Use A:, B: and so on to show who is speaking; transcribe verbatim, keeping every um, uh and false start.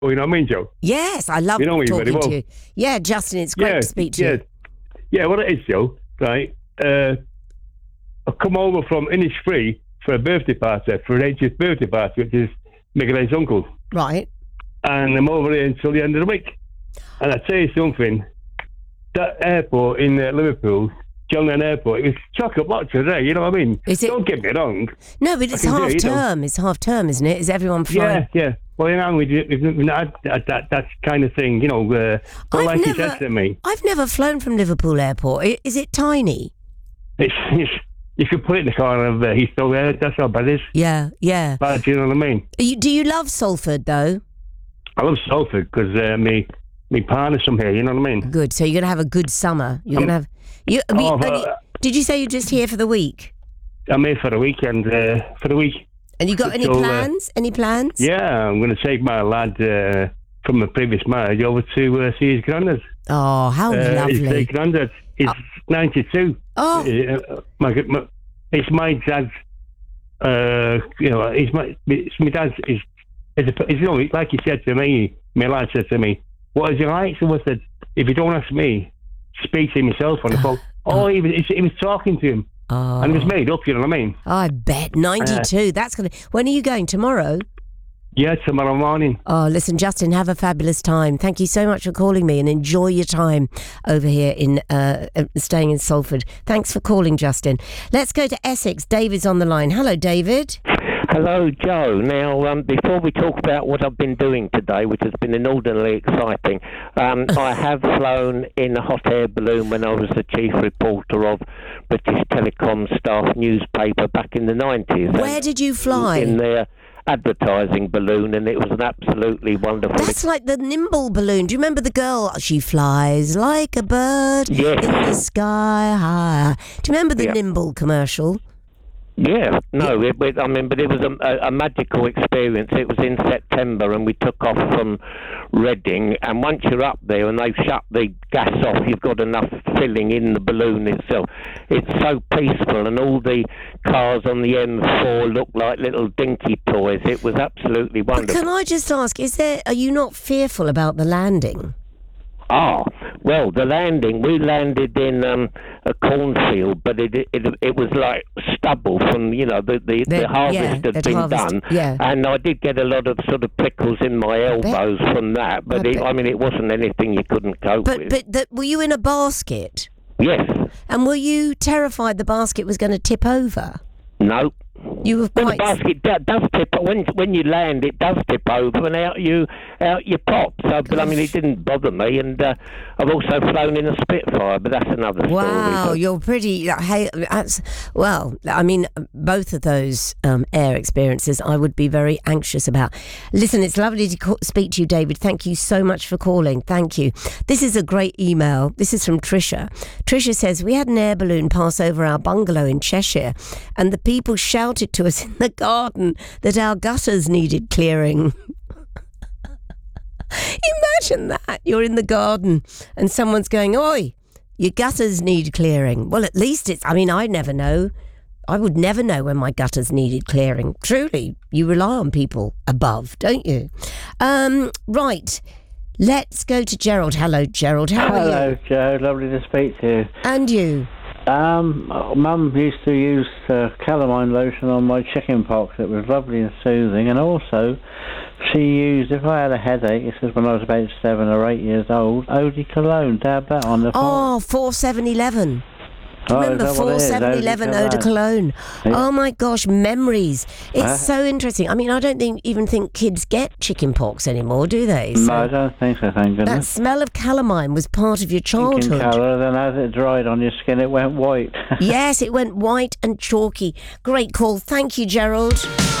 A: Oh, you know what I mean, Joe?
B: Yes, I love
A: You know me
B: talking
A: very well.
B: to you. Yeah, Justin, it's great
A: yeah,
B: to speak to
A: yeah.
B: you.
A: Yeah, what it is, Joe, right? Uh, I've come over from Innisfree for a birthday party, for an eightieth birthday party, which is Michael's uncle.
B: Right.
A: And I'm over here until the end of the week. And I tell you something, that airport in uh, Liverpool, John Lennon Airport, it's chock-a-block today, you know what I mean?
B: Is it?
A: Don't get me wrong.
B: No, but it's
A: I can do
B: half
A: it, you know.
B: term. It's half term, isn't it? Is everyone flying?
A: Yeah, yeah. Well, you know, we, we've not had that, that, that kind of thing, you know, uh, well,
B: I've
A: like
B: never,
A: you said to me.
B: I've never flown from Liverpool Airport. I- Is it tiny?
A: It's, it's, you could put it in the corner of uh, Heathrow there, that's how bad it is.
B: Yeah, yeah.
A: Bad, you know what I mean?
B: Are you, do you love Salford, though?
A: I love Salford because uh, me, me partner's from here, you know what I mean?
B: Good. So you're going to have a good summer. You're
A: Um,
B: going to have... You, I mean,
A: oh,
B: are you-
A: uh,
B: did you say you're just here for the week?
A: I'm here for the weekend, uh, for the week.
B: And you got any
A: So, uh,
B: plans? Any plans?
A: Yeah, I'm going to take my lad uh, from the previous marriage over to uh, see his granddad.
B: Oh, how
A: Uh, his
B: lovely.
A: great granddad. He's ninety-two.
B: Oh,
A: Uh, my, my, it's my dad's. Uh, you know, it's my it's my dad's. Is is you know, like he said to me, my lad said to me, "What is he like?" So I said, "If you don't ask me, speak to him yourself on the phone." Oh, he was he was talking to him,
B: oh.
A: and it was made up. You know what I mean?
B: I bet. ninety-two. That's going to... When are you going? Tomorrow?
A: Yeah, tomorrow morning.
B: Oh, listen, Justin, have a fabulous time. Thank you so much for calling me and enjoy your time over here in uh, uh, staying in Salford. Thanks for calling, Justin. Let's go to Essex. David's on the line. Hello, David.
C: Hello, Joe. Now, um, before we talk about what I've been doing today, which has been inordinately exciting, um, I have flown in a hot air balloon when I was the chief reporter of British Telecom staff newspaper back in the nineties.
B: Where did you fly?
C: In their advertising balloon, and it was an absolutely wonderful
B: That's like the Nimble balloon. Do you remember the girl? She flies like a bird
C: Yes.
B: in the sky high. Do you remember the
C: Yeah.
B: Nimble commercial?
C: Yeah, no, it, it, I mean, but it was a, a, a magical experience. It was in September, and we took off from Reading. And once you're up there and they've shut the gas off, you've got enough filling in the balloon itself. It's so peaceful, and all the cars on the M four look like little dinky toys. It was absolutely
B: But
C: wonderful.
B: can I just ask, is there? Are you not fearful about the landing?
C: Ah, well, the landing, we landed in um, a cornfield, but it, it it was like stubble from, you know, the, the,
B: The-
C: the harvest
B: yeah,
C: had
B: that
C: been
B: harvest,
C: done.
B: yeah.
C: And I did get a lot of sort of prickles in my elbows from that, but
B: I
C: it,
B: bet.
C: I mean, it wasn't anything you couldn't cope
B: But
C: with.
B: but the, were you in a basket?
C: Yes.
B: And were you terrified the basket was going to tip over?
C: No.
B: You were
C: Well, the
B: quite...
C: basket do, does tip when when you land. It does tip over, and out you out you pop. So, but I mean, it didn't bother me. And uh, I've also flown in a Spitfire, but that's another story.
B: Wow,
C: but-
B: you're pretty. Hey, that's well. I mean, both of those um, air experiences, I would be very anxious about. Listen, it's lovely to call, speak to you, David. Thank you so much for calling. Thank you. This is a great email. This is from Trisha. Trisha says we had an air balloon pass over our bungalow in Cheshire, and the people shouted to us in the garden that our gutters needed clearing. Imagine that. You're in the garden and someone's going, oi, your gutters need clearing. Well, at least it's, I mean, I never know. I would never know when my gutters needed clearing. Truly, you rely on people above, don't you? Um, right. Let's go to Gerald. Hello, Gerald. How are you?
D: Hello, Joe. Lovely to speak to you.
B: And you?
D: Um, Mum used to use uh, calamine lotion on my chicken pox. It was lovely and soothing. And also, she used, if I had a headache, this is when I was about seven or eight years old, eau de cologne, dab that on the
B: Oh, four seven eleven. Do you
D: Oh, is
B: remember
D: that what it
B: four
D: is?
B: seven eleven
D: Eau de
B: Eau de Cologne?
D: Yeah.
B: Oh my gosh, memories. It's
D: Uh.
B: so interesting. I mean, I don't think even think kids get chicken pox anymore, do they?
D: No,
B: So
D: I don't think so, thank
B: that
D: goodness.
B: smell of calamine was part of your
D: Pink in
B: childhood.
D: colour, then as it dried on your skin, it went white.
B: Yes, it went white and chalky. Great call. Thank you, Gerald.